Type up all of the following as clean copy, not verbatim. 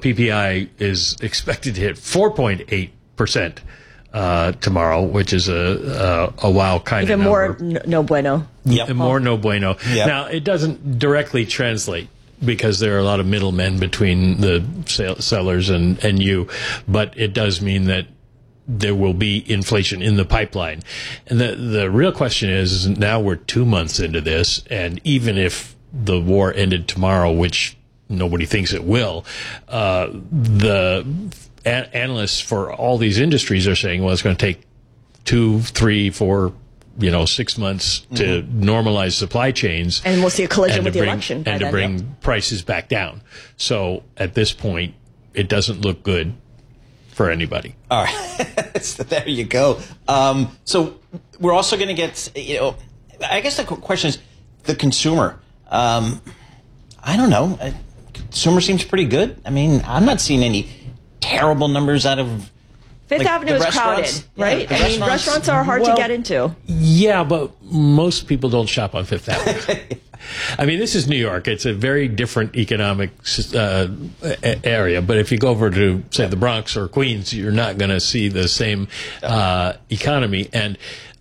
PPI is expected to hit 4.8% tomorrow, which is a wow kind even of more number. no bueno. More no bueno. Yep. Now, it doesn't directly translate because there are a lot of middlemen between the sellers and you, but it does mean that there will be inflation in the pipeline. And the real question is now we're 2 months into this, and even if the war ended tomorrow, which nobody thinks it will, the analysts for all these industries are saying, well, it's going to take 2, 3, 4, 6 months to normalize supply chains. And we'll see a collision with the election. And to bring prices back down. So at this point, it doesn't look good for anybody. All right. So there you go. So we're also going to get, I guess the question is the consumer. I don't know. Consumer seems pretty good. I mean, I'm not seeing any terrible numbers out of Fifth Avenue is crowded, right? Yeah, I mean, restaurants are hard to get into. Yeah, but most people don't shop on Fifth Avenue. I mean, this is New York. It's a very different economic area. But if you go over to, say, the Bronx or Queens, you're not going to see the same economy. And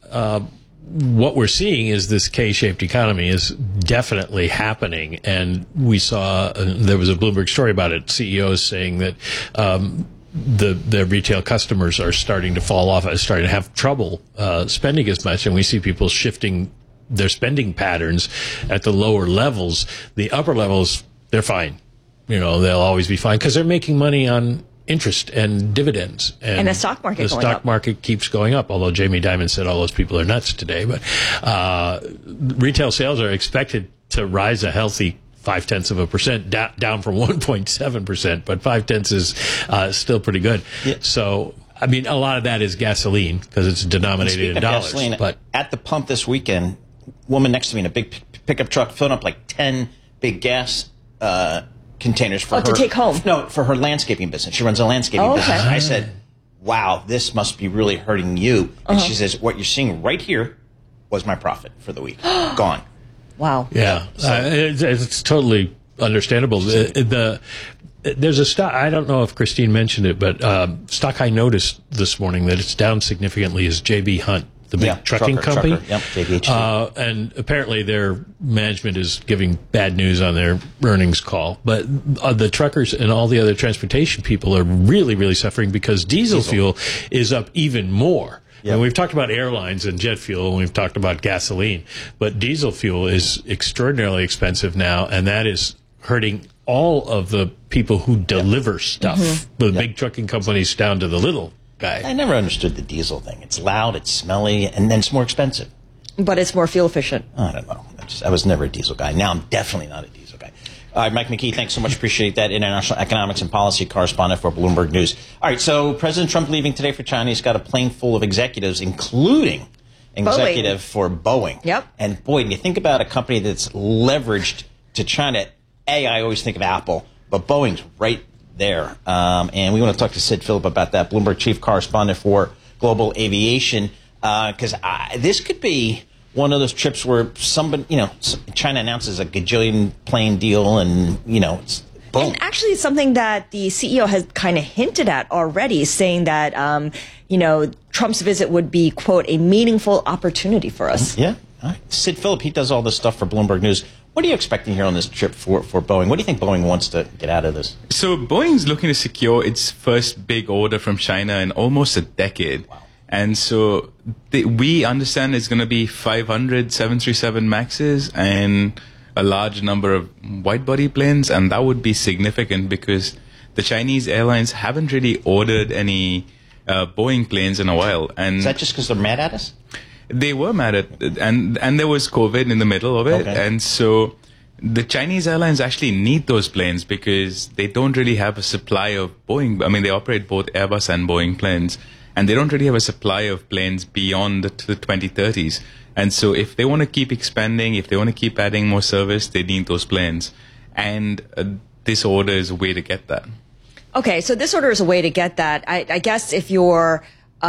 what we're seeing is this K-shaped economy is definitely happening. And we saw, there was a Bloomberg story about it, CEOs saying that the retail customers are starting to fall off, starting to have trouble spending as much. And we see people shifting their spending patterns at the lower levels. The upper levels, they're fine. They'll always be fine because they're making money on interest and dividends. And the stock market The stock market keeps going up, although Jamie Dimon said all those people are nuts today. But retail sales are expected to rise a healthy 0.5%, down from 1.7%, but 0.5 is still pretty good. Yeah. So, I mean, a lot of that is gasoline because it's denominated in dollars. Gasoline, but at the pump this weekend, woman next to me in a big pickup truck filling up like 10 big gas containers for her to take home. No, for her landscaping business. She runs a landscaping business. And I said, "Wow, this must be really hurting you." And she says, "What you're seeing right here was my profit for the week. Gone." Wow. Yeah, it's totally understandable. There's a stock, I don't know if Christine mentioned it, but stock I noticed this morning that it's down significantly is J.B. Hunt, the big trucking company. Yep, JBH. And apparently their management is giving bad news on their earnings call. But the truckers and all the other transportation people are really, really suffering because diesel fuel is up even more. Yep. And we've talked about airlines and jet fuel, and we've talked about gasoline, but diesel fuel is extraordinarily expensive now, and that is hurting all of the people who deliver stuff, the big trucking companies down to the little guy. I never understood the diesel thing. It's loud, it's smelly, and then it's more expensive. But it's more fuel efficient. I don't know. I was never a diesel guy. Now I'm definitely not a diesel guy. All right, Mike McKee, thanks so much. Appreciate that. International economics and policy correspondent for Bloomberg News. All right, so President Trump leaving today for China. He's got a plane full of executives, including executive for Boeing. Yep. And boy, when you think about a company that's leveraged to China, I always think of Apple, but Boeing's right there. And we want to talk to Sid Phillip about that, Bloomberg chief correspondent for global aviation, because this could be one of those trips where somebody, China announces a gajillion plane deal and, it's boom. And actually it's something that the CEO has kind of hinted at already, saying that, Trump's visit would be, quote, a meaningful opportunity for us. Yeah. All right. Sid Phillip, he does all this stuff for Bloomberg News. What are you expecting here on this trip for Boeing? What do you think Boeing wants to get out of this? So Boeing's looking to secure its first big order from China in almost a decade. Wow. And so we understand it's going to be 500 737 MAXes and a large number of wide-body planes, and that would be significant because the Chinese airlines haven't really ordered any Boeing planes in a while. And is that just because they're mad at us? They were mad at, and there was COVID in the middle of it, and so the Chinese airlines actually need those planes because they don't really have a supply of Boeing. I mean, they operate both Airbus and Boeing planes, and they don't really have a supply of planes beyond the 2030s. And so if they want to keep expanding, if they want to keep adding more service, they need those planes. And this order is a way to get that. Okay, so this order is a way to get that. I guess if you're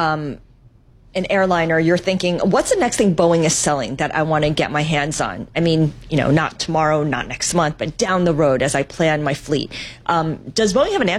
an airliner, you're thinking, what's the next thing Boeing is selling that I want to get my hands on? I mean, not tomorrow, not next month, but down the road as I plan my fleet. Does Boeing have an answer